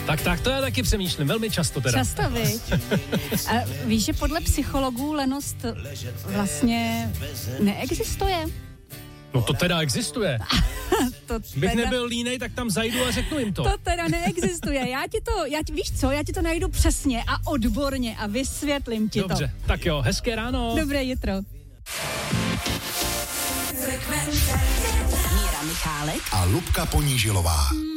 Tak, to já taky přemýšlím, velmi často teda. Často, viď? A víš, že podle psychologů lenost vlastně neexistuje? No to teda existuje. Bych teda... nebyl línej, tak tam zajdu a řeknu jim to. To teda neexistuje. Víš co, já ti to najdu přesně a odborně a vysvětlím ti to. Dobře, tak jo, hezké ráno. Dobré jitro. Míra Michálek a Lubka Ponížilová.